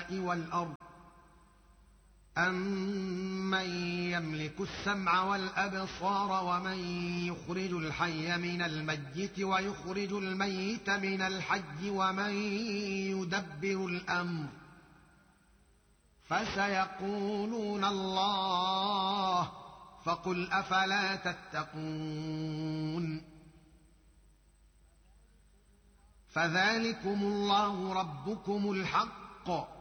السماء والأرض أَمَّن يَمْلِكُ السَّمْعَ وَالْأَبْصَارَ وَمَن يُخْرِجُ الْحَيَّ مِنَ الْمَيِّتِ وَيُخْرِجُ الْمَيِّتَ مِنَ الْحَيِّ وَمَن يُدَبِّرُ الْأَمْرَ فَسَيَقُولُونَ اللَّهُ فَقُلْ أَفَلَا تَتَّقُونَ فَذَلِكُمُ اللَّهُ رَبُّكُمُ الْحَقُّ